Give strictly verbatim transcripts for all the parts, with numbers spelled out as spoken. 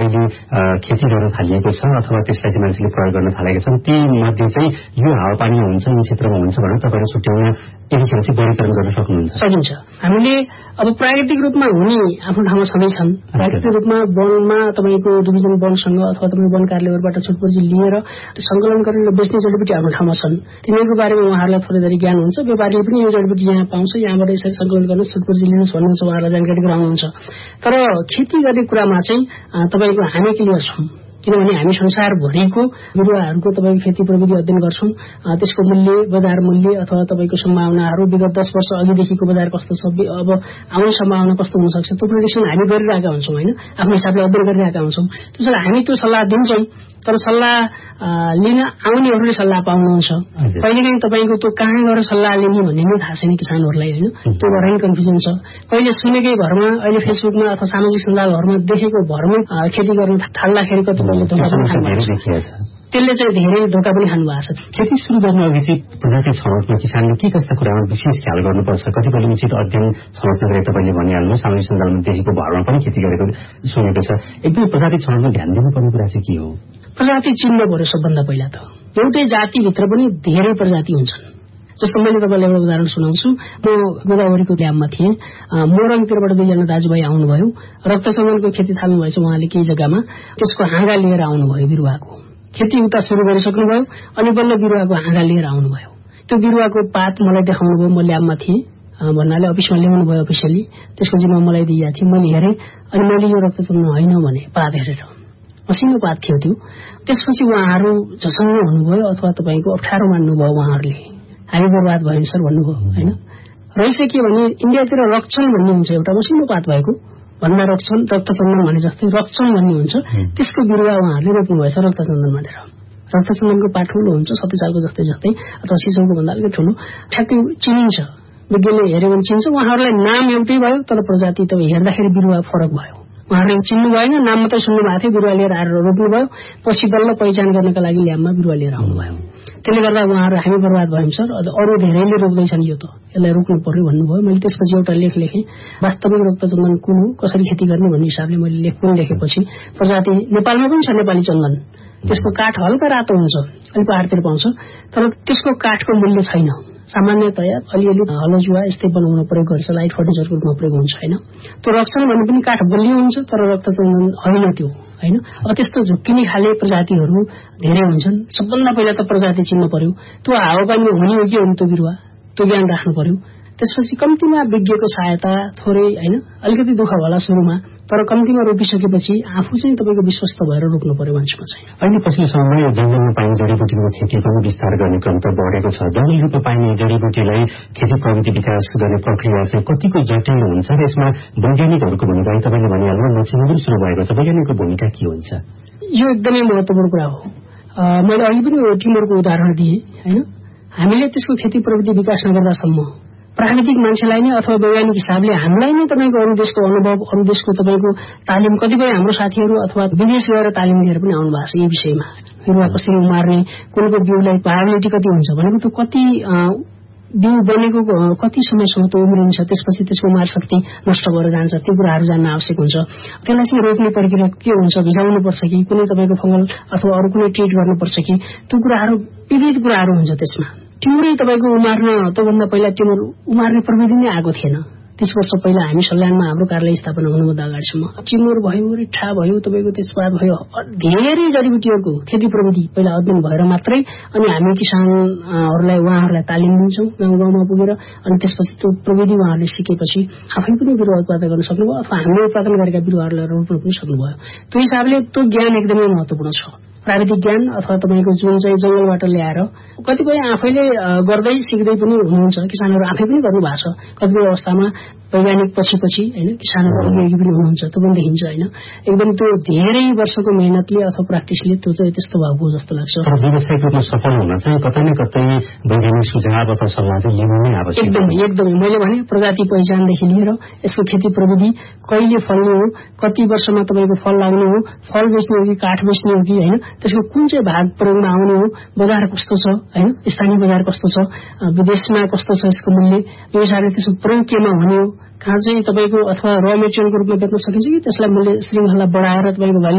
अहिले खेती गर्न थालिएको छ अथवा त्यसलाई चाहिँ मान्छेले प्रयोग गर्न थालेका छन्, ती मध्ये चाहिँ यो हावापानीमा हुन्छ, यो क्षेत्रमा हुन्छ भनेर तपाईँले छुट्याउन यतिखेर चाहिँ वर्गीकरण गर्न सक्नुहुन्छ? सकिन्छ। हामीले अब प्राकृतिक रूपमा हुने आफ्नो ठाउँमा छँदैछन्। प्राकृतिक रूपमा वनमा तपाईँको डिभिजन वनसँग अथवा तपाईँ वन कार्यालयबाट छुटपुर्जी लिएर संकलन गरेर बेच्ने जडीबुटी आफ्नो ठाउँमा छन्। तिनीहरूको बारेमा उहाँहरूलाई थोरै धेरै ज्ञान हुन्छ। व्यापारीले पनि यो जडीबुटी यहाँ पाउँछ, यहाँबाट यसरी संकलन गर्न छुटपुर्जी लिनुहोस् भन्नुहुन्छ, उहाँहरूलाई जानकारी गराउनुहुन्छ। तर खेती गर्ने कुरामा चाहिँ तपाईँको हामी क्लियर छौँ, किनभने हामी संसारभरिको बिरुवाहरूको तपाईँको खेती प्रविधि अध्ययन गर्छौँ। त्यसको मूल्य, बजार मूल्य अथवा तपाईँको सम्भावनाहरू विगत दस वर्ष अघिदेखिको बजार कस्तो छ, अब आउने सम्भावना कस्तो हुन सक्छ, त्यो प्रेडिक्सन हामी गरिरहेका हुन्छौँ होइन, आफ्नो हिसाबले अध्ययन गरिरहेका हुन्छौँ। त्यसैले हामी त्यो सल्लाह दिन्छौँ, तर सल्लाह लिन आउनेहरूले सल्लाह पाउनुहुन्छ। कहिलेकाहीँ तपाईँको त्यो कहाँ गएर सल्लाह लिने भन्ने नै थाहा छैन किसानहरूलाई होइन, त्यो भएर नै कन्फ्युजन छ। कहिले सुनेकै भरमा, अहिले फेसबुकमा अथवा सामाजिक सञ्जालहरूमा देखेको भरमै खेती गर्न थाल्दाखेरि कतिपयले धोका पनि खानुभएको छ, त्यसले चाहिँ धेरै धोका पनि खानु भएको छ। खेती सुरु गर्न अघि चाहिँ प्रजाति छनौटमा किसानले के कस्ता कुरामा विशेष ख्याल गर्नुपर्छ? कतिपयले उचित अध्ययन छनौट गरेर तपाईँले भनिहाल्नु, सामाजिक सञ्जालमा देखेको भरमा पनि खेती गरेको सुनेको छ। एकदमै प्रजाति छनौटमा ध्यान दिनुपर्ने कुरा चाहिँ के हो? प्रजाति चिन्न पर्यो सबभन्दा पहिला त। एउटै जातिभित्र पनि धेरै प्रजाति हुन्छन्। जस्तो मैले तपाईँलाई एउटा उदाहरण सुनाउँछु। म गोदावरीको ल्याबमा थिएँ, मोरङतिरबाट दुईजना दाजुभाइ आउनुभयो, रक्तचन्दनको खेती थाल्नुभएछ उहाँले केही जग्गामा, त्यसको हाँगा लिएर आउनुभयो बिरुवाको। खेती उता सुरु गरिसक्नुभयो अनि बल्ल बिरुवाको हाँगा लिएर आउनुभयो। त्यो बिरुवाको पात मलाई देखाउनु भयो, म ल्याबमा थिएँ भन्नाले अफिसमा ल्याउनु भयो अफिसियली, त्यसको जिम्मा मलाई दिइएको थियो। मैले हेरेँ अनि मैले यो रक्तचन्दन होइन भने पात हेरेर, मसिनो पात थियो त्यो। त्यसपछि उहाँहरू झसङ्ग हुनुभयो अथवा तपाईँको अप्ठ्यारो मान्नुभयो, उहाँहरूले हामी बर्बाद भयौँ सर भन्नुभयो होइन। रहेछ के भने इन्डियातिर रक्छन भन्ने हुन्छ, एउटा मसिनो पात भएको भन्दा रक्छन, रक्तचन्दन भने जस्तै रक्छन भन्ने हुन्छ, त्यसको बिरुवा उहाँहरूले रोप्नुभएछ रक्तचन्दन भनेर। रक्तचन्दनको पात ठुलो हुन्छ, सत्तुचालको जस्तै जस्तै अथवा सिसौको भन्दा अलिकति ठुलो, ठ्याक्कै चिनिन्छ, विज्ञानले हेऱ्यो भने चिन्छ। उहाँहरूलाई नाम एउटै भयो तर प्रजाति तपाईँ हेर्दाखेरि बिरुवा फरक भयो। उहाँहरूले चिन्नु भएन, नाम मात्रै सुन्नु भएको थियो, बिरुवा लिएर आएर रोप्नुभयो, पछि बल्ल पहिचान गर्नका लागि ल्याबमा बिरुवा लिएर आउनुभयो। त्यसले गर्दा उहाँहरू हामी बर्बाद भयौँ सर, अरू धेरैले रोप्दैछन्, यो त यसलाई रोक्नु पर्यो भन्नुभयो। मैले त्यसपछि एउटा लेख लेखेँ, वास्तविक रक्तचन्दन कुन हो, कसरी खेती गर्ने भन्ने हिसाबले मैले लेख पनि लेखेपछि प्रजाति नेपालमा पनि छ नेपाली चन्दन, त्यसको काठ हल्का रातो हुन्छ, अलिक पहाडतिर पाउँछ, तर त्यसको काठको मूल्य छैन। सामान्यतया अलिअलि हलजुवा यस्तै बनाउन प्रयोग गर्छ, लाइट फर्निचरको रूपमा प्रयोग हुन्छ होइन। त्यो रक्छन भने पनि काठ बलियो हुन्छ तर रक्तचन्दन होइन त्यो होइन। अब त्यस्तो झुक्किने खाले प्रजातिहरू धेरै हुन्छन्। सबभन्दा पहिला त प्रजाति चिन्नु पर्यो, त्यो हावापानी हुने हो कि हो त्यो बिरुवा, त्यो ज्ञान राख्नु पर्यो। त्यसपछि कम्तीमा विज्ञको सहायता थोरै होइन, अलिकति दुःख होला सुरुमा, तर कम्तीमा रोपिसकेपछि आफू चाहिँ तपाईँको विश्वस्त भएर रोप्नु पर्यो मान्छेमा चाहिँ। अहिले पछिल्लो समयमा जंगलमा पाइने जडीबुटीको खेती पनि विस्तार गर्ने क्रम त बढेको छ। जंगली रूपमा पाइने जडीबुटीलाई खेती प्रविधि विकास गर्ने प्रक्रिया चाहिँ कतिको जटिल हुन्छ र यसमा वैज्ञानिकहरूको भूमिका तपाईँले भनिहाल्नु नचिनो पनि सुरु भएको छ, वैज्ञानिकको भूमिका के हुन्छ? यो एकदमै महत्त्वपूर्ण कुरा हो। मैले अघि पनि टिमरको उदाहरण दिएँ होइन। हामीले त्यसको खेती प्रविधि विकास नगर्दासम्म प्राकृतिक मान्छेलाई नै अथवा वैज्ञानिक हिसाबले हामीलाई नै तपाईँको अरू देशको अनुभव, अरू देशको तपाईँको तालिम, कतिपय हाम्रो साथीहरू अथवा विदेश गएर तालिम लिएर पनि आउनु भएको छ यही विषयमा। बिरुवा कसरी उमार्ने, कुनको बिउलाई भाइबिलिटी कति हुन्छ भनेको त्यो कति बिउ बनेको कति समयसम्म त्यो उम्रिन्छ, त्यसपछि त्यसको उमार शक्ति नष्ट भएर जान्छ, त्यो कुराहरू जान्न आवश्यक हुन्छ। त्यसलाई चाहिँ रोप्ने प्रक्रिया के हुन्छ, भिजाउनुपर्छ कि कुनै तपाईँको फङ्गल अथवा अरू कुनै ट्रिट गर्नुपर्छ कि, त्यो कुराहरू विविध कुराहरू हुन्छ त्यसमा। टिमुरै तपाईँको उमार्न त्योभन्दा पहिला टिमुर उमार्ने प्रविधि नै आएको थिएन। तीस वर्ष पहिला हामी सल्यानमा हाम्रो कार्यालय स्थापना हुनुभन्दा अगाडिसम्म टिमुर भयो, रिठा भयो, तपाईँको त्यसबाट भयो, धेरै जडीबुटीहरूको खेती प्रविधि पहिला अध्ययन भएर मात्रै अनि हामी किसानहरूलाई उहाँहरूलाई तालिम दिन्छौँ गाउँ गाउँमा पुगेर, अनि त्यसपछि त्यो प्रविधि उहाँहरूले सिकेपछि आफै पनि बिरुवा उत्पादन गर्न सक्नुभयो अथवा हामीले उत्पादन गरेका बिरुवाहरूलाई रोप्न पनि सक्नुभयो। त्यो हिसाबले त्यो ज्ञान एकदमै महत्त्वपूर्ण छ। प्राविधिक ज्ञान अथवा तपाईँको जुन चाहिँ जंगलबाट ल्याएर कतिपय आफैले गर्दै सिक्दै पनि हुनुहुन्छ, किसानहरू आफै पनि गर्नुभएको छ। कतिपय अवस्थामा वैज्ञानिक पछि पछि होइन किसानहरू अघि अघि पनि हुनुहुन्छ, त्यो पनि देखिन्छ होइन। एकदम त्यो धेरै वर्षको मेहनतले अथवा प्र्याक्टिसले त्यो चाहिँ त्यस्तो भएको जस्तो लाग्छ। व्यावसायिक रूपमा सफल हुन चाहिँ कतै न कतै वैज्ञानिक सुझाव अथवा सल्लाह चाहिँ लिनु नै आवश्यक। एकदमै एकदमै मैले भने प्रजाति पहिचानदेखि लिएर यसको खेती प्रविधि कहिले फल्ने हो, कति वर्षमा तपाईँको फल लाग्ने हो, फल बेच्ने हो कि काठ बेच्ने हो कि होइन, त्यसको कुन चाहिँ भाग प्रयोगमा आउने हो, बजार कस्तो छ होइन, स्थानीय बजार कस्तो छ, विदेशमा कस्तो छ यसको मूल्य, यो हिसाबले त्यसको प्रयोग केमा हुने हो, कहाँ चाहिँ तपाईँको अथवा र मेटेरियलको रूपमा बेच्न सकिन्छ कि त्यसलाई मूल्य श्रृङ्खला बढाएर तपाईँको भ्यालु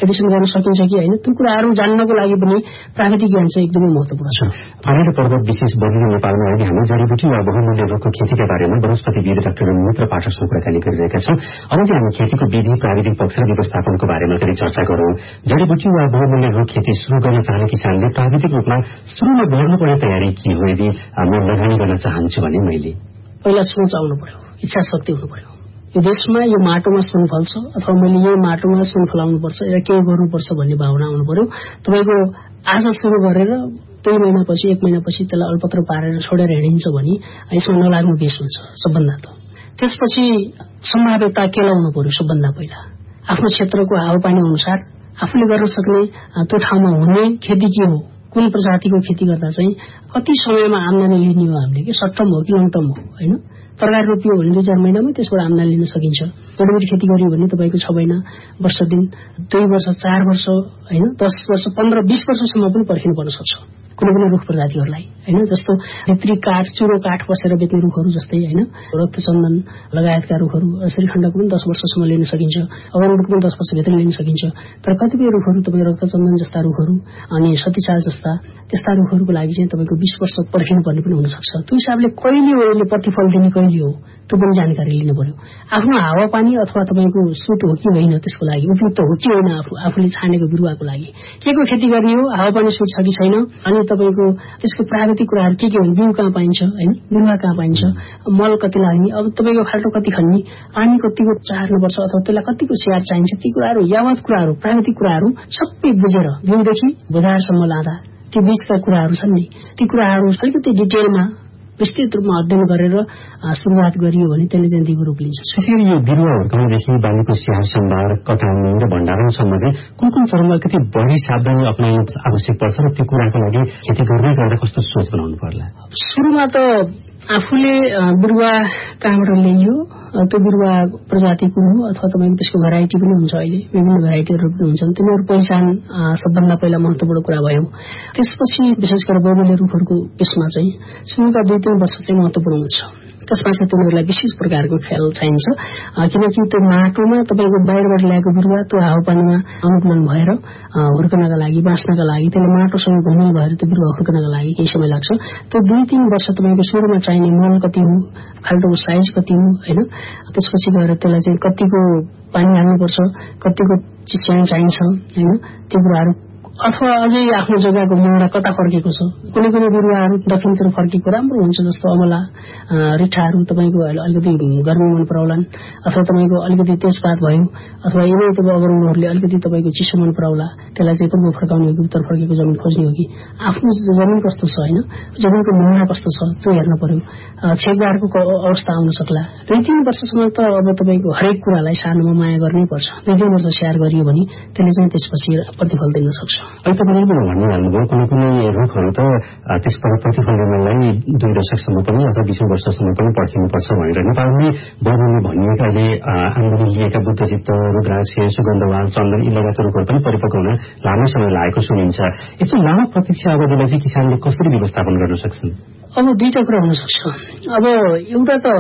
एडिसन गर्न सकिन्छ कि होइन, त्यो कुराहरू जान्नको लागि पनि प्राविधिक ज्ञान चाहिँ एकदमै महत्त्वपूर्ण छ। पानी र पर्वत विशेष बढ्ने नेपालमा अहिले हामी जडीबुटी वा बहुमूल्य रुखको खेतीका बारेमा वनस्पतिविद डाक्टर मित्र पाठकसँग कुराकानी गरिरहेका छौँ। अब चाहिँ हामी खेतीको विधि, प्राविधिक पक्ष र व्यवस्थापनको बारेमा फेरि चर्चा गरौँ। जडीबुटी वा बहुमूल्य रुख खेती शुरू गर्न चाहने किसानले प्राविधिक रूपमा सुरुमा गर्नुपर्ने तयारी के हो? यदि म लगानी गर्न चाहन्छु भने मैले पहिला सोच आउनु पर्यो, इच्छा शक्ति हुनु पर्यो। यो देशमा यो माटोमा सुन फल्छ अथवा मैले यो माटोमा सुन फलाउनुपर्छ र केही गर्नुपर्छ भन्ने भावना आउनु पर्यो। तपाईँको आज सुरु गरेर दुई महिनापछि एक महिनापछि त्यसलाई अल्पत्र पारेर छोडेर हिँडिन्छ भने यसमा नलाग्नु बेस हुन्छ सबभन्दा त। त्यसपछि सम्भाव्यता केलाउनु पर्यो सबभन्दा पहिला। आफ्नो क्षेत्रको हावापानी अनुसार आफूले गर्न सक्ने त्यो ठाउँमा हुने खेती के हो, कुन प्रजातिको खेती गर्दा चाहिँ कति समयमा आम्दानी लिने हो, हामीले कि सर्ट टर्म हो कि लङ टर्म हो होइन। तरकारी रोपियो भने दुई चार महिनामै त्यसबाट आम्दानी लिन सकिन्छ। जडीबुटी खेती गरियो भने तपाईँको छ महिना, वर्ष दिन, दुई वर्ष, चार वर्ष होइन, दस वर्ष, पन्ध्र बिस वर्षसम्म पनि पर्खिनु पर्न सक्छ कुनै कुनै रुख प्रजातिहरूलाई होइन। जस्तो भित्री काठ, चुरो काठ बसेर बेच्ने रुखहरू जस्तै होइन, रक्तचन्दन लगायतका रुखहरू, श्रीखण्डको पनि दस वर्षसम्म लिन सकिन्छ, अगरवटको पनि दस वर्षभित्र लिन सकिन्छ। तर कतिपय रुखहरू तपाईँ रक्तचन्दन जस्ता रुखहरू अनि सतीचाल जस्ता त्यस्ता रुखहरूको लागि चाहिँ तपाईँको बिस वर्ष पर्खिनुपर्ने पनि हुनसक्छ। त्यो हिसाबले कहिले हो यसले प्रतिफल दिने, कहिले हो त्यो पनि जानकारी लिनु पर्यो। आफ्नो हावापानी अथवा तपाईँको सुट हो कि होइन, त्यसको लागि उपयुक्त हो कि होइन, आफू आफूले छानेको बिरुवाको लागि के को खेती गर्ने हो, हावापानी सुट छ कि छैन, अनि तपाईँको त्यसको प्राविधिक कुराहरू के के हुन्, बिउ कहाँ पाइन्छ होइन, बिरुवा कहाँ पाइन्छ, मल कति लाग्ने, अब तपाईँको खाल्टो कति खन्ने, पानी कतिको चार्नुपर्छ अथवा त्यसलाई कतिको स्याहार चाहिन्छ, ती कुराहरू यावत कुराहरू प्राविधिक कुराहरू सबै बुझेर बिउदेखि बजारसम्म लाँदा ती बीचका कुराहरू छन् नि, ती कुराहरू अलिकति डिटेलमा विस्तृत रूपमा अध्ययन गरेर सुरुवात गरियो भने त्यसले चाहिँ दिगो रूप लिन्छ। त्यसैगरी यो बिरुवा हुर्काउनेदेखि बालीको स्याहार सम्भार, कटाउने र भण्डारणसम्म चाहिँ कुन कुन चरणमा कति बढी सावधानी अप्नाउनु आवश्यक पर्छ र त्यो कुराको लागि खेती गर्दै गर्दा कस्तो सोच बनाउनु पर्ला? सुरुमा त आफूले बिरुवा कहाँबाट ल्याइयो, त्यो बिरुवा प्रजाति कुन हो अथवा तपाईँको त्यसको भेराइटी पनि हुन्छ, अहिले विभिन्न भेराइटीहरू पनि हुन्छन्, तिनीहरू पहिचान सबभन्दा पहिला महत्त्वपूर्ण कुरा भयो। त्यसपछि विशेष गरेर बहुमूल्य रुखहरूको यसमा चाहिँ सुरुका दुई तीन वर्ष चाहिँ महत्त्वपूर्ण हुन्छ। त्यसमा चाहिँ तिनीहरूलाई विशेष प्रकारको ख्याल चाहिन्छ, किनकि त्यो माटोमा तपाईँको बाहिरबाट ल्याएको बिरुवा त्यो हावापानीमा अनुकूलन भएर हुर्कनका लागि, बाँच्नका लागि, त्यसले माटोसँग घुलमिल भएर त्यो बिरुवा हुर्कनका लागि केही समय लाग्छ। त्यो दुई तीन वर्ष तपाईँको सुरुमा चाहिने मल कति हो, खाल्टोको साइज कति हो होइन, त्यसपछि गएर त्यसलाई चाहिँ कतिको पानी हाल्नुपर्छ, कतिको चिस्याङ चाहिन्छ होइन, त्यो कुराहरू अथवा अझै आफ्नो जग्गाको मुहारा कता फर्केको छ। कुनै कुनै बिरुवाहरू दक्षिणतिर फर्केको राम्रो हुन्छ, जस्तो अमला, रिठाहरू तपाईँको अलिकति गर्मी मन पराउलान्, अथवा तपाईँको अलिकति तेजपात भयो, अथवा यिनै तपाईँ अगरुहरूले अलिकति तपाईँको चिसो मन पराउला, त्यसलाई चाहिँ पूर्व फर्काउने हो कि उत्तर फर्केको जमिन खोज्ने हो कि आफ्नो जमिन कस्तो छ होइन, जमिनको मुहारा कस्तो छ त्यो हेर्न पर्यो। छेकबारको अवस्था आउन सक्ला। दुई तीन वर्षसम्म त अब तपाईँको हरेक कुरालाई सानोमा माया गर्नै पर्छ। दुई तीन वर्ष स्याहार गरियो भने त्यसले चाहिँ त्यसपछि प्रतिफल दिन सक्छ। अहिले तपाईँले पनि भनिहाल्नुभयो कुनै कुनै रुखहरू त त्यसबाट प्रतिफल दिनलाई दुई दशकसम्म पनि अथवा बिसौँ वर्षसम्म पनि पर्खिनुपर्छ भनेर नेपालमै वर्णनले भनिएका अहिले आन्दोलन लिएका बुद्धचित्त, रुद्राक्ष, सुगन्धवाल, चन्दन यी लगायतका रुखहरू पनि परिपक्व हुन लामो समय लागेको सुनिन्छ। यस्तो लामो प्रतीक्षा अवधिलाई चाहिँ किसानले कसरी व्यवस्थापन गर्न सक्छन्? अब दुईटा कुरा हुन सक्छ। अब एउटा त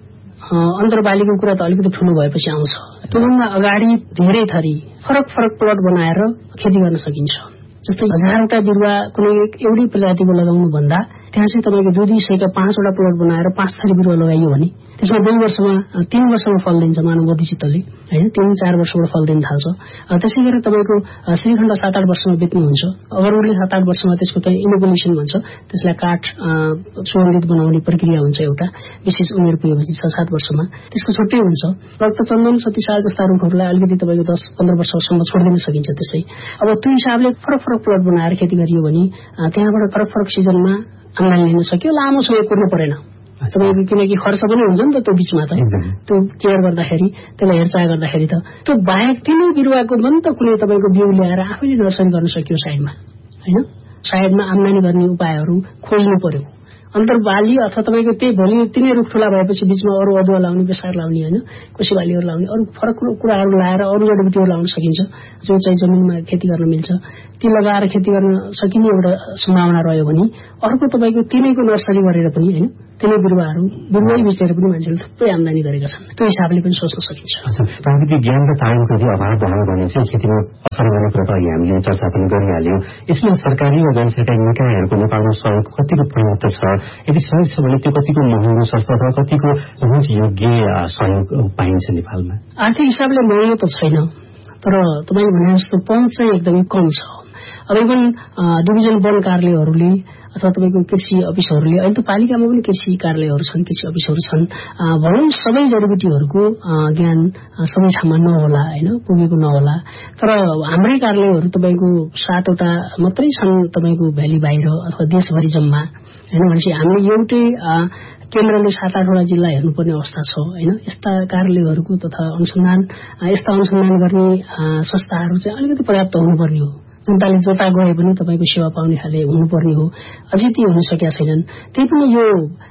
अन्तर्बालीको कुरा त अलिकति ठुलो भएपछि आउँछ। त्योभन्दा अगाडि धेरै थरी फरक फरक प्लट बनाएर खेती गर्न सकिन्छ। जस्तै हजारवटा बिरुवा कुनै एउटै प्रजातिको लगाउनु भन्दा त्यहाँ चाहिँ तपाईँको दुई दुई सयका पाँचवटा प्लट बनाएर पाँच थरी बिरुवा लगाइयो भने त्यसमा दुई वर्षमा तीन वर्षमा फल दिन्छ मानव बुद्धिचित्तले होइन, तीन चार वर्षबाट फल दिन थाल्छ। त्यसै गरी तपाईँको श्रीखण्ड सात आठ वर्षमा बेच्नुहुन्छ, अगरवटले सात आठ वर्षमा त्यसको चाहिँ इनोकुलेसन भन्छ, त्यसलाई काठ सुगन्धित बनाउने प्रक्रिया हुन्छ एउटा, विशेष उमेर पुगेपछि छ सात वर्षमा त्यसको छुट्टै हुन्छ। रक्तचन्दन, सतीसार जस्ता रुखहरूलाई अलिकति तपाईँको दस पन्ध्र वर्षसम्म छोडिदिन सकिन्छ। त्यसै अब त्यो हिसाबले फरक फरक प्लट बनाएर खेती गरियो भने त्यहाँबाट फरक फरक सिजनमा आम्दानी लिन सक्यो, लामो समय कुर्नु परेन तपाईँको, किनकि खर्च पनि हुन्छ नि त त्यो बिचमा त, त्यो केयर गर्दाखेरि त्यसलाई हेरचाह गर्दाखेरि त। त्यो बाहेक तिनै बिरुवाको पनि त कुनै तपाईँको बिउ ल्याएर आफैले नर्सरी गर्न सकियो साइडमा होइन, साइडमा आम्दानी गर्ने उपायहरू खोज्नु पर्यो। अन्तर्बाली अथवा तपाईँको त्यही भोलि तिनै रुख ठुला भएपछि बिचमा अरू अदुवा लाउने, बेसार लाउने होइन, कोसी बालीहरू लाउने, अरू फरक कुराहरू लगाएर अरू जडीबुटीहरू लाउन सकिन्छ जो चाहिँ जमिनमा खेती गर्न मिल्छ। ती लगाएर खेती गर्न सकिने एउटा सम्भावना रह्यो भने अर्को तपाईँको तिनैको नर्सरी गरेर पनि होइन तिनै बिरुवाहरू बिरुवै बेचेर पनि मान्छेले थुप्रै आम्दानी गरेका छन्। त्यो हिसाबले पनि सोच्न सकिन्छ। प्राविधिक ज्ञान र तालिमको यदि अभाव भयो भने चाहिँ खेतीमा असर गर्ने कुरा त अघि हामीले चर्चा पनि गरिहाल्यौं। यसमा सरकारी र गैर सरकारी निकायहरूको नेपालमा सहयोग कतिको पर्याप्त छ, यदि सहयोग छ भने त्यो कतिको महँगो सस्ता अथवा कतिको योग्य सहयोग पाइन्छ नेपालमा? आर्थिक हिसाबले महँगो त छैन, तर तपाईले भने जस्तो पहुँच चाहिँ एकदमै कम छ। अब इभन डिभिजन वन कार्यालयहरूले अथवा तपाईँको कृषि अफिसहरूले, अहिले त पालिकामा पनि कृषि कार्यालयहरू छन्, कृषि अफिसहरू छन्, भनौँ सबै जडीबुटीहरूको ज्ञान सबै ठाउँमा नहोला होइन, पुगेको नहोला। तर हाम्रै कार्यालयहरू तपाईँको सातवटा मात्रै छन् तपाईँको भ्याली बाहिर अथवा देशभरि जम्मा होइन। भनेपछि हामीले एउटै केन्द्रले सात आठवटा जिल्ला हेर्नुपर्ने अवस्था छ होइन। यस्ता कार्यालयहरूको तथा अनुसन्धान यस्ता अनुसन्धान गर्ने संस्थाहरू चाहिँ अलिकति पर्याप्त हुनुपर्ने हो। जनताले जता गए पनि तपाईँको सेवा पाउने खाले हुनुपर्ने हो। अझै ती हुन सकेका छैनन्। त्यही पनि यो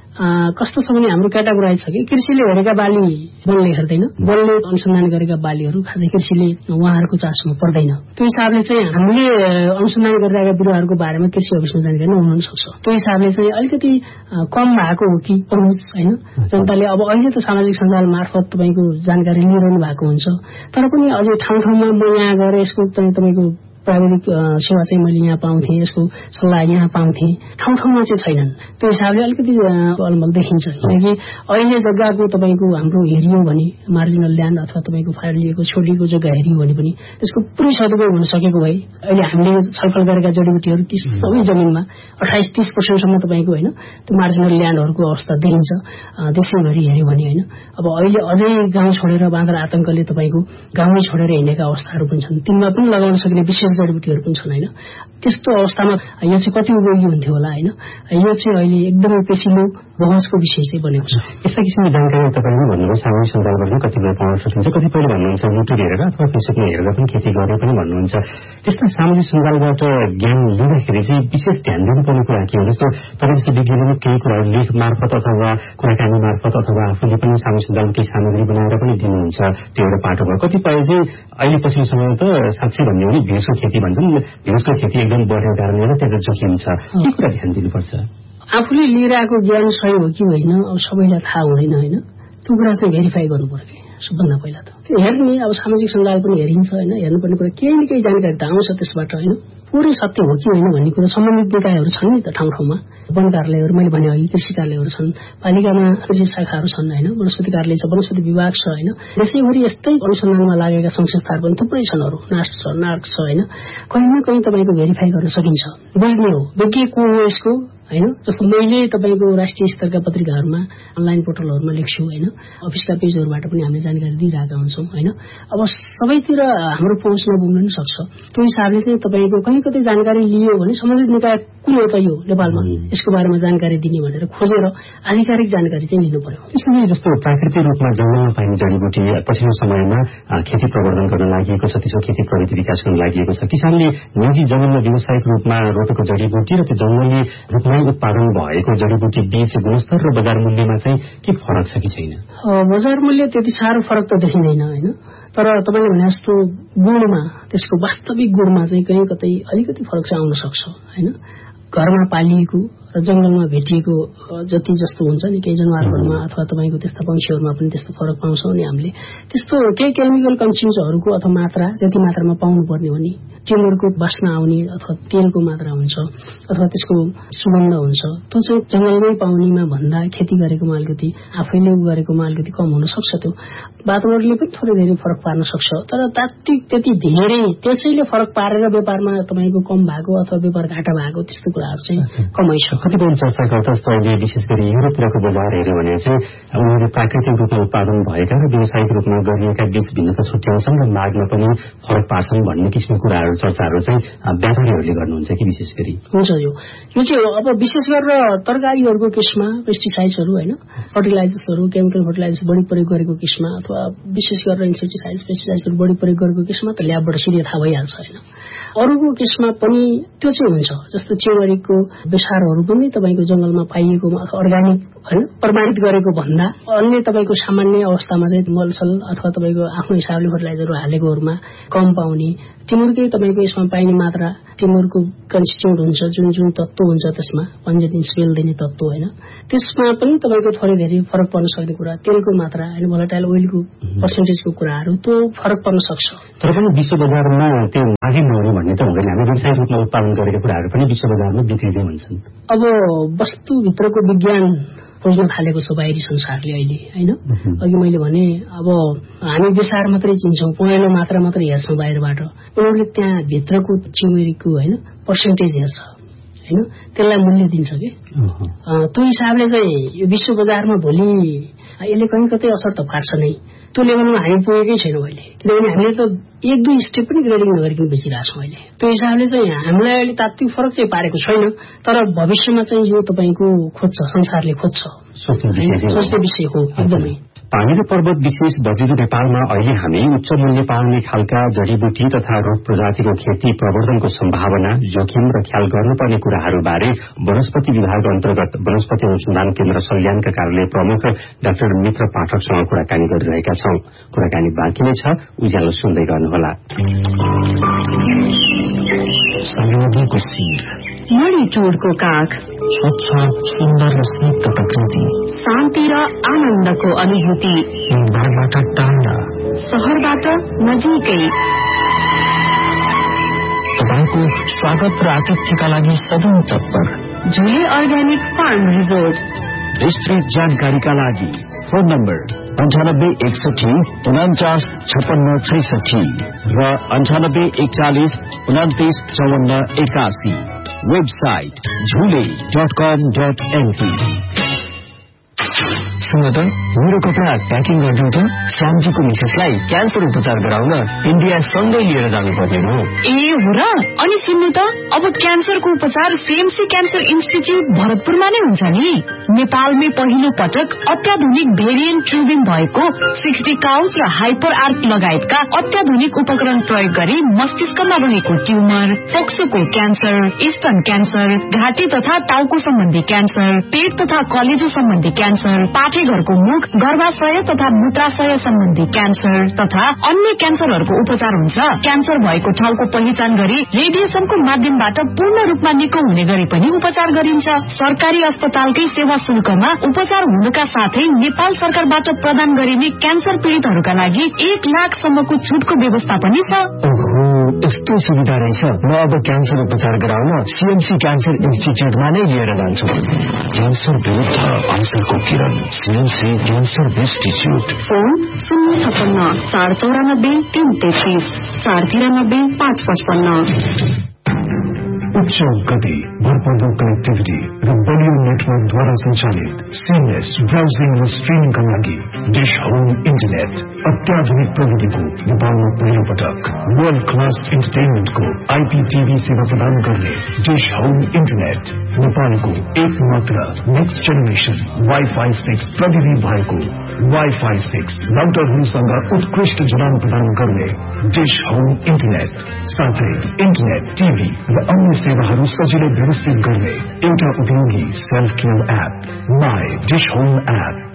कस्तो छ भने हाम्रो क्याटेगोराइज छ कि कृषिले हेरेका बाली वनले हेर्दैन, वनले अनुसन्धान गरेका बालीहरू खासै कृषिले उहाँहरूको चासोमा पर्दैन। त्यो हिसाबले चाहिँ हामीले अनुसन्धान गरिरहेका बिरुवाहरूको बारेमा कृषि अफिसमा जानकारी नहुन सक्छ। त्यो हिसाबले चाहिँ अलिकति कम भएको हो कि पहुँच होइन। जनताले अब अहिले त सामाजिक सञ्जाल मार्फत तपाईँको जानकारी लिइरहनु भएको हुन्छ, तर पनि अझै ठाउँ ठाउँमा म यहाँ गएर यसको तपाईँको प्राविधिक सेवा चाहिँ मैले यहाँ पाउँथेँ, यसको सल्लाह यहाँ पाउँथेँ, ठाउँ ठाउँमा चाहिँ छैनन्। त्यो हिसाबले अलिकति अलमल देखिन्छ। किनकि अहिले जग्गाको तपाईँको हाम्रो हेरियो भने मार्जिनल ल्यान्ड अथवा तपाईँको फाइलिएको छोडिएको जग्गा हेरियो भने पनि त्यसको पुरै सदुपयोग हुन सकेको भए अहिले हामीले छलफल गरेका जडीबुटीहरू ती सबै जमिनमा अठाइस तीस पर्सेन्टसम्म तपाईँको होइन त्यो मार्जिनल ल्यान्डहरूको अवस्था देखिन्छ देशैभरि हेऱ्यो भने होइन। अब अहिले अझै गाउँ छोडेर बाँदर आतंकले तपाईँको गाउँमै छोडेर हिँडेका अवस्थाहरू पनि छन्, तिनमा पनि लगाउन सक्ने विशेष जडीबुटीहरू पनि छन् होइन। त्यस्तो अवस्थामा यो चाहिँ कति उपयोगी हुन्थ्यो होला होइन। यो चाहिँ अहिले एकदमै पेचिलो बहसको विषय चाहिँ बनेको छ। यस्ता किसिमको जानकारी तपाईँले भन्नुभयो सामाजिक सञ्जालबाट पनि कतिपय पाउन सकिन्छ, कतिपयले भन्नुहुन्छ युट्युब हेरेर अथवा फेसबुकमा हेरेर पनि खेती गर्ने पनि भन्नुहुन्छ। त्यस्ता सामाजिक सञ्जालबाट ज्ञान लिँदाखेरि चाहिँ विशेष ध्यान दिनुपर्ने कुरा के हो? जस्तो तपाईँ जस्तो विज्ञानले केही कुराहरू लेख मार्फत अथवा कुराकानी मार्फत अथवा आफूले पनि सामाजिक सञ्जालमा केही सामग्री बनाएर पनि दिनुहुन्छ, त्यो एउटा पाटो भयो। कतिपय चाहिँ अहिले पछिल्लो समयमा त साँच्चै भन्ने हो भने भिउजको खेती भन्छन्, भिउजको खेती एकदम बढेको कारणले गर्दा त्यहाँ जोखिम छ। के कुरा ध्यान दिनुपर्छ? आफूले लिइरहेको ज्ञान सही हो कि होइन अब सबैलाई थाहा हुँदैन होइन। त्यो कुरा चाहिँ भेरिफाई गर्नु पर्यो सबभन्दा पहिला त। हेर्ने अब सामाजिक सञ्जाल पनि हेरिन्छ होइन, हेर्नुपर्ने कुरा केही न केही जानकारी त आउँछ त्यसबाट होइन। पुरै सत्य हो कि होइन भन्ने कुरा सम्बन्धित निकायहरू छन् नि त ठाउँ ठाउँमा, वन कार्यालयहरू मैले भने अघि कृषि कार्यालयहरू छन्, पालिकामा कृषि शाखाहरू छन् होइन, वनस्पति कार्यालय छ, वनस्पति विभाग छ होइन। देशैभरि यस्तै अनुसन्धानमा लागेका सङ्घ संस्थाहरू पनि थुप्रै छन्, अरू नास्ट छ नार्क छ होइन। कहीँ न कहीँ तपाईँको भेरिफाई गर्न सकिन्छ, बुझ्ने हो विज्ञ को हो यसको होइन। जस्तो मैले तपाईँको राष्ट्रिय स्तरका पत्रिकाहरूमा अनलाइन पोर्टलहरूमा लेख्छु होइन, अफिसका पेजहरूबाट पनि हामीले जानकारी दिइरहेका हुन्छौँ होइन। अब सबैतिर हाम्रो पहुँच नपुग्न पनि सक्छ। त्यो हिसाबले चाहिँ तपाईँको कहीँ कतै जानकारी लियो भने सम्बन्धित निकाय कुन हो त यो नेपालमा यसको बारेमा जानकारी दिने भनेर खोजेर आधिकारिक जानकारी चाहिँ लिनु पर्यो। त्यसैले जस्तो प्राकृतिक रूपमा जंगलमा पाइने जडीबुटी पछिल्लो समयमा खेती प्रवर्धन गर्न लागि त्यसो खेती प्रविधि विकास गर्न लागि छ। किसानले निजी जमिनमा व्यावसायिक रूपमा रोपेको जडीबुटी र त्यो जंगली रूपमा उत्पादन भएको जडीबुटी बीच गुणस्तर र बजार मूल्यमा चाहिँ के फरक छ कि छैन? बजार मूल्य त्यति साह्रो फरक त देखिँदैन होइन, तर तपाईँले भने जस्तो गुणमा त्यसको वास्तविक गुणमा चाहिँ कहीँ कतै अलिकति फरक चाहिँ आउन सक्छ होइन। घरमा पालिएको र जंगलमा भेटिएको जति जस्तो हुन्छ नि केही जनावरहरूमा अथवा तपाईँको त्यस्ता पंक्षीहरूमा पनि त्यस्तो फरक पाउँछौँ नि हामीले। त्यस्तो केही केमिकल कन्ज्युम्सहरूको अथवा मात्रा जति मात्रामा पाउनु पर्ने हो नि, टिमुरको बास्ना आउने अथवा तेलको मात्रा हुन्छ अथवा त्यसको सुगन्ध हुन्छ, त्यो चाहिँ जंगलमै पाउनेमा भन्दा खेती गरेकोमा अलिकति आफैले गरेकोमा अलिकति कम हुन सक्छ। त्यो वातावरणले पनि थोरै धेरै फरक पार्न सक्छ, तर तात्विक त्यति धेरै त्यसैले फरक पारेर व्यापारमा तपाईँको कम भएको अथवा व्यापार घाटा भएको त्यस्तो कुराहरू चाहिँ कमै छ। कतिपय चर्चाकर्ता जस्तो अहिले विशेष गरी युरोपतिरको बजार हेऱ्यो भने चाहिँ उनीहरूले प्राकृतिक रूपमा उत्पादन भएका र व्यावसायिक रूपमा गरिएका बीच भिन्नता छुट्याउँछन् र मागमा पनि फरक पार्छन् भन्ने किसिमको कुराहरू चर्चाहरू चाहिँ व्यापारीहरूले गर्नुहुन्छ कि विशेष गरी हुन्छ। यो यो चाहिँ अब विशेष गरेर तरकारीहरूको केसमा पेस्टिसाइड्सहरू होइन, फर्टिलाइजर्सहरू केमिकल फर्टिलाइजर्स बढी प्रयोग गरेको केसमा अथवा विशेष गरेर इन्सेक्टिसाइड्स पेस्टिसाइड्सहरू बढी प्रयोग गरेको केसमा त ल्याबबाट सिधै थाहा भइहाल्छ होइन। अरूको केसमा पनि त्यो चाहिँ हुन्छ, जस्तो चेवरीको बेसारहरू पनि तपाईँको जंगलमा पाइएकोमा अथवा अर्ग्यानिक हैन प्रमाणित गरेको भन्दा अन्य तपाईको सामान्य अवस्थामा चाहिँ मलसल अथवा तपाईको आफ्नो हिसाबले फर्टिलाइजर हालेकोहरुमा कम पाउने टिमुरकै तपाईको यसमा पाइने मात्रा टिमुरको कन्स्टिट्युट हुन्छ जुन जुन तत्व हुन्छ त्यसमा पञ्चदिन स्मेल दिने तत्व हैन त्यसमा पनि तपाईको थोरै धेरै फरक पर्न सक्ने कुरा तेलको मात्रा हैन भोलाटाइल ओइलको पर्सेन्टेजको कुराहरु त्यो फरक पर्न सक्छ तर पनि विश्व बजारमा त्यो मागे नहुने भन्ने त हुँदैन हामी व्यवसाय रूपमा उत्पादन गरेका कुराहरु पनि विश्व बजारमा बिक्री हुन्छन् अब वस्तु भित्रको विज्ञान खोज्न थालेको छ बाहिरी संसारले अहिले हैन अघि मैले भने अब हामी बेसार मात्रै चिन्छौं पहेँलो मात्रा मात्रै हेर्छौं बाहिरबाट उनीहरुले त्यहाँ भित्रको च्युमेरिकको हैन पर्सेन्टेज हेर्छ हैन त्यसलाई मूल्य दिन्छ के त्यो हिसाबले चाहिँ यो विश्व बजारमा भोलि यसले कहीं कतै असर त पार्छ नै त्यो लेभलमा हामी पुगेकै छैनौं अहिले किनभने हामीले त एक दुई स्टेप पनि ग्रेडिङ नगरिकन बेचिरहेछौं अहिले त्यो हिसाबले चाहिँ हामीलाई अहिले तात्विक फरक चाहिँ पारेको छैन तर भविष्यमा चाहिँ यो तपाईको खोज्छ संसारले खोज्छ सोच्ने विषय हो एकदमै पानी र पर्वत विशेष बजिदो नेपालमा अहिले हामी उच्च मूल्य पाउने खालका जडीबुटी तथा रोग प्रजातिको खेती प्रवर्धनको सम्भावना जोखिम र ख्याल गर्नुपर्ने कुराहरू बारे वनस्पति विभाग अन्तर्गत वनस्पति अनुसन्धान केन्द्र सल्यानका कार्यालय प्रमुख डाक्टर मित्र पाठकसँग कुराकानी गरिरहेका छौं कुराकानी बाँकी नै छ उज्यालो सुन्दै गर्नुहोला संयोगीको शिर मणिचूरको काख स्वच्छ सुन्दर र स्निग्ध प्रकृति शान्ति र आनन्दको अनुभूति हिउँदबाट टाढा शहरबाट नजिकै तपाईको स्वागत र आतिथ्यका लागि सधैँ तत्पर झुले अर्ग्यानिक फार्म रिजोर्ट विस्तृत जानकारीका लागि फोन नम्बर अन्ठानब्बे एकसठी उनाचास छप्पन्न छैसठी र अन्ठानब्बे एकचालिस उनातिस चौवन्न एकासी वेबसाइट झुले डट कम डट एनपी सुन त मेरो कपडा प्याकिङ गरिदिउँ त श्यामजीको मिसेसलाई क्यान्सर उपचार गराउन इन्डिया सँगै लिएर जानुपर्ने हो ए हो र अनि सुन्नु त अब क्यान्सरको उपचार सीएमसी क्यान्सर इन्स्टिच्युट भरतपुरमा नै हुन्छ नि नेपालमै पहिलो पटक अत्याधुनिक भेरिएन्ट ट्युबिङ भएको सिक्सटी काउस र हाइपर आर्क लगायतका अत्याधुनिक उपकरण प्रयोग गरी मस्तिष्कमा रहेको ट्युमर फोक्सोको क्यान्सर स्तन क्यान्सर घाँटी तथा टाउको सम्बन्धी क्यान्सर पेट तथा कलेजो सम्बन्धी क्यान्सर पाठेघरको मुख गर्भाशय तथा मूत्राशय सम्बन्धी क्यान्सर तथा अन्य क्यान्सरहरूको उपचार हुन्छ क्यान्सर भएको ठाउँको पहिचान गरी रेडिएसनको माध्यमबाट पूर्ण रूपमा निको हुने गरी पनि उपचार गरिन्छ सरकारी अस्पतालकै सेवा शुल्कमा उपचार हुनुका साथै नेपाल सरकारबाट प्रदान गरिने क्यान्सर पीड़ितहरूका लागि एक लाख सम्मको छुटको व्यवस्था पनि छ ओहो यस्तो सुविधा रहेछ म अब क्यान्सर उपचार गराउन सीएमसी क्यान्सर इन्स्टिच्युटमा नै लिएर जान्छु क्यान्सर विरुद्ध अवसरको किरण सीएमसी क्यान्सर इन्स्टिच्युट फोन शून्य छप्पन्न चार चौरानब्बे तीन तेत्तीस चार तिरानब्बे पाँच पचपन्न उच्च गति भरपर्दो कनेक्टिभिटी र बलियो नेटवर्कद्वारा सञ्चालित सिमलेस ब्राउजिङ र स्ट्रिमिङका लागि डिश होम इन्टरनेट अत्याधुनिक प्रविधिको नेपालमा पहिलो पटक वर्ल्ड क्लास इन्टरटेनमेन्टको आइपीटीभी सेवा प्रदान गर्ने डिश होम इन्टरनेट नेपालको एक मात्र नेक्स्ट जेनेरेसन वाइफाई सिक्स प्रविधि भएको वाइफाई सिक्स राउटरहरूसँग उत्कृष्ट जडान प्रदान गर्ने डिश होम इन्टरनेट साथै इन्टरनेट टिभी र अन्य सेवाहरू सजिलै व्यवस्थित गर्ने एउटा उपयोगी self care app my dish home app